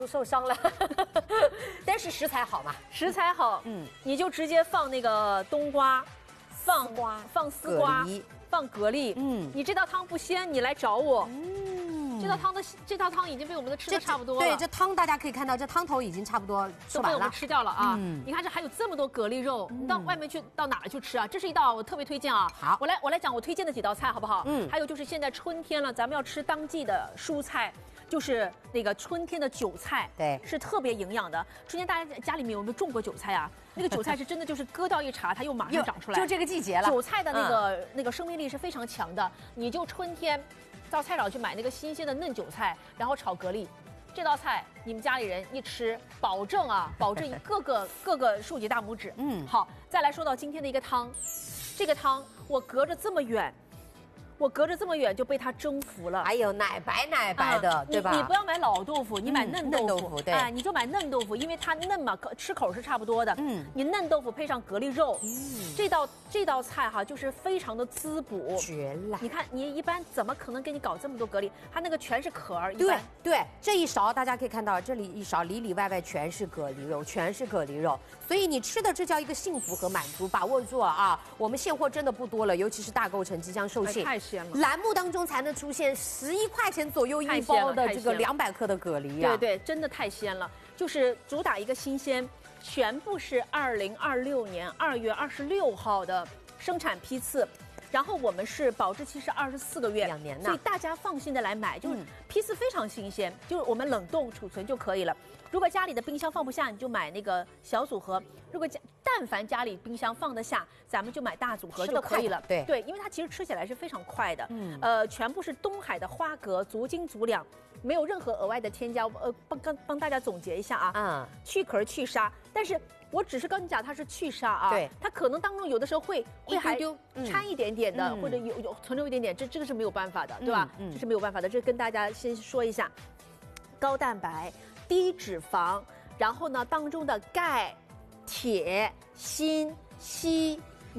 都受伤了，但是食材好嘛， 食材好，你就直接放那个冬瓜，放丝瓜，放蛤蜊，你这道汤不鲜，你来找我，这道汤已经被我们吃的差不多了。 对，这汤大家可以看到，这汤头已经差不多吃完了， 都被我们吃掉了啊！你看这还有这么多蛤蜊肉，你到外面去到哪儿去吃啊？这是一道我特别推荐啊！ 好， 我来讲我推荐的几道菜好不好？还有就是现在春天了，咱们要吃当季的蔬菜。就是那个春天的韭菜， 对， 是特别营养的。春天大家家里面有没有种过韭菜啊？那个韭菜是真的就是割掉一茬，它又马上长出来。 就这个季节了。 韭菜的那个生命力是非常强的。你就春天到菜场去买那个新鲜的嫩韭菜，然后炒蛤蜊。这道菜你们家里人一吃，保证各个竖起大拇指。好，再来说到今天的一个汤，这个汤我隔着这么远。就被它征服了。 还有奶白的，对吧？ 你不要买老豆腐，你买嫩豆腐。 对， 哎，你就买嫩豆腐，因为它嫩嘛，吃口是差不多的。你嫩豆腐配上蛤蜊肉，这道菜哈，就是非常的滋补， 绝了。 你看，你一般怎么可能给你搞这么多蛤蜊？它那个全是壳儿。 对，这一勺大家可以看到，这里一勺里里外外全是蛤蜊肉，所以你吃的这叫一个幸福和满足，把握住了啊！我们现货真的不多了，尤其是大购城即将售罄。 太鲜了， 栏目当中才能出现11块钱左右一包的这个200克的蛤蜊啊！ 对，真的太鲜了，就是主打一个新鲜，全部是2026年2月26号的生产批次，然后我们是保质期是24个月 ，2年呢， 所以大家放心的来买，就是批次非常新鲜，就是我们冷冻储存就可以了。如果家里的冰箱放不下，你就买那个小组合；如果但凡家里冰箱放得下，咱们就买大组合就可以了。对，因为它其实吃起来是非常快的。全部是东海的花蛤，足斤足两，没有任何额外的添加。帮大家总结一下啊，去壳去沙，但是我只是跟你讲它是去沙啊， 对， 它可能当中有的时候会还掺一点点的，或者有存留一点点，这个是没有办法的，对吧？这是没有办法的，这跟大家先说一下，高蛋白。低脂肪，然后呢，当中的钙、铁、锌、硒、